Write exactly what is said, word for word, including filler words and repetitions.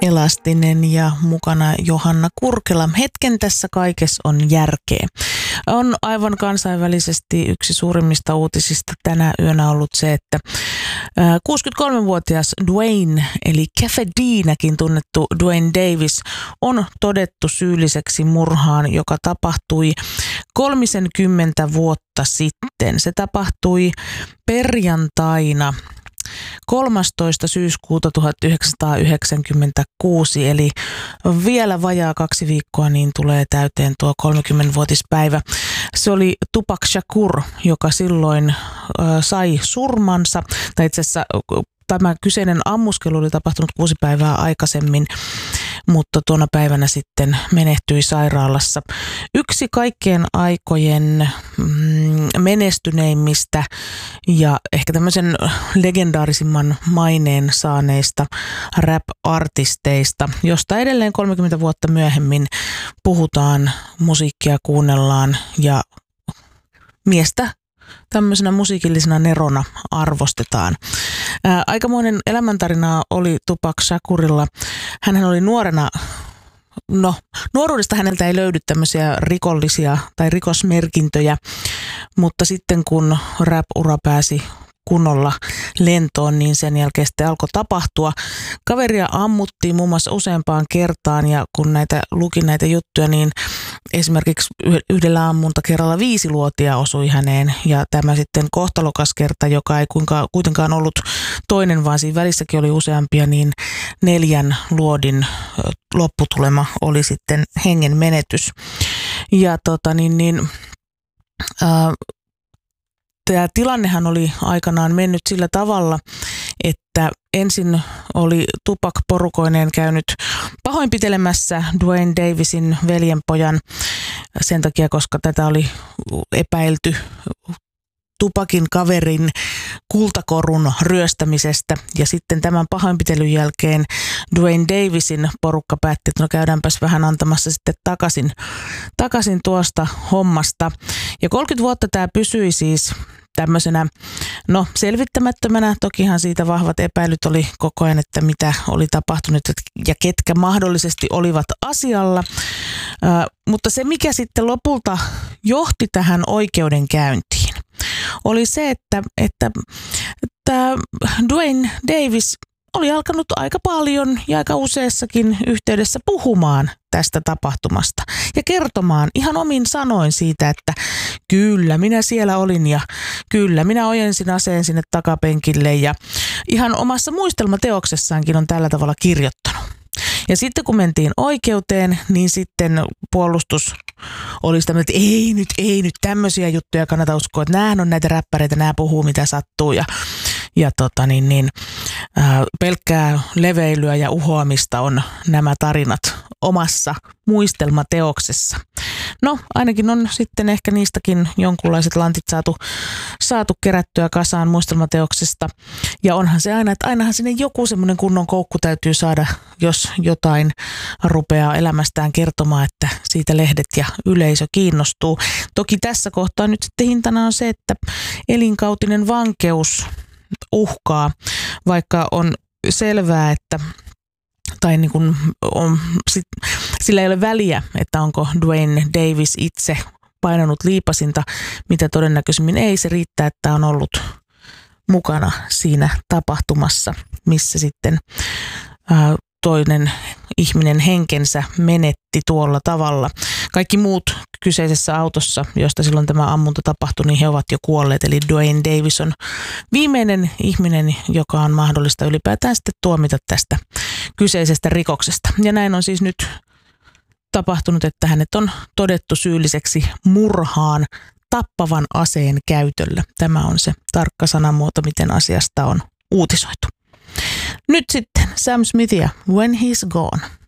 Elastinen ja mukana Johanna Kurkela. Hetken tässä kaikessa on järkeä. On aivan kansainvälisesti yksi suurimmista uutisista tänä yönä ollut se, että kuusikymmentäkolmevuotias Duane, eli Cafe Deenäkin tunnettu Duane Davis, on todettu syylliseksi murhaan, joka tapahtui kolmisenkymmentä vuotta sitten. Se tapahtui perjantaina kolmastoista syyskuuta tuhatyhdeksänsataayhdeksänkymmentäkuusi, eli vielä vajaa kaksi viikkoa niin tulee täyteen tuo kolmekymmenvuotispäivä. Se oli Tupac Shakur, joka silloin äh, sai surmansa, tai itse asiassa tämä kyseinen ammuskelu oli tapahtunut kuusi päivää aikaisemmin, mutta tuona päivänä sitten menehtyi sairaalassa. Yksi kaikkien aikojen mm, menestyneimmistä ja ehkä tämmöisen legendaarisimman maineen saaneista rap-artisteista, josta edelleen kolmekymmentä vuotta myöhemmin puhutaan, musiikkia kuunnellaan ja miestä tämmöisenä musiikillisena nerona arvostetaan. Ää, aikamoinen elämäntarina oli Tupac Shakurilla. Hänhän oli nuorena, no nuoruudesta häneltä ei löydy tämmöisiä rikollisia tai rikosmerkintöjä, mutta sitten kun rap-ura pääsi kunnolla lentoon, niin sen jälkeen sitten alkoi tapahtua. Kaveria ammuttiin muun muassa useampaan kertaan ja kun näitä luki näitä juttuja, niin esimerkiksi yhdellä ammuntakerralla viisi luotia osui häneen ja tämä sitten kohtalokas kerta, joka ei kuitenkaan ollut toinen, vaan siinä välissäkin oli useampia, niin neljän luodin lopputulema oli sitten hengen menetys. Ja tota niin, niin äh, tämä tilannehan oli aikanaan mennyt sillä tavalla, että ensin oli Tupac porukoineen käynyt pahoinpitelemässä Duane Davisin veljenpojan sen takia, koska tätä oli epäilty Tupacin kaverin kultakorun ryöstämisestä. Ja sitten tämän pahoinpitelyn jälkeen Duane Davisin porukka päätti, että no käydäänpäs vähän antamassa sitten takaisin, takaisin tuosta hommasta. Ja kolmekymmentä vuotta tämä pysyi siis tämmöisenä, no selvittämättömänä. Tokihan siitä vahvat epäilyt oli koko ajan, että mitä oli tapahtunut ja ketkä mahdollisesti olivat asialla. Äh, mutta se, mikä sitten lopulta johti tähän oikeudenkäyntiin, oli se, että, että, että Duane Davis oli alkanut aika paljon ja aika useassakin yhteydessä puhumaan tästä tapahtumasta ja kertomaan ihan omin sanoin siitä, että kyllä minä siellä olin ja kyllä minä ojensin aseen sinne takapenkille ja ihan omassa muistelmateoksessaankin on tällä tavalla kirjoittanut. Ja sitten kun mentiin oikeuteen, niin sitten puolustus oli sitä, että ei nyt, ei nyt tämmöisiä juttuja kannata uskoa, että näähän on näitä räppäreitä, nämä puhuu mitä sattuu ja Ja tota niin, niin, ää, pelkkää leveilyä ja uhoamista on nämä tarinat omassa muistelmateoksessa. No ainakin on sitten ehkä niistäkin jonkunlaiset lantit saatu, saatu kerättyä kasaan muistelmateoksesta. Ja onhan se aina, että ainahan sinne joku semmoinen kunnon koukku täytyy saada, jos jotain rupeaa elämästään kertomaan, että siitä lehdet ja yleisö kiinnostuu. Toki tässä kohtaa nyt sitten hintana on se, että elinkautinen vankeus uhkaa, vaikka on selvää, että tai niin kuin on, sit, sillä ei ole väliä, että onko Duane Davis itse painanut liipasinta, mitä todennäköisemmin ei. Se riittää, että on ollut mukana siinä tapahtumassa, missä sitten ää, toinen ihminen henkensä menetti tuolla tavalla. Kaikki muut kyseisessä autossa, josta silloin tämä ammunta tapahtui, niin he ovat jo kuolleet. Eli Duane Davis on viimeinen ihminen, joka on mahdollista ylipäätään sitten tuomita tästä kyseisestä rikoksesta. Ja näin on siis nyt tapahtunut, että hänet on todettu syylliseksi murhaan tappavan aseen käytöllä. Tämä on se tarkka sanamuoto, miten asiasta on uutisoitu. Nyt sitten Sam Smithia, When He's Gone.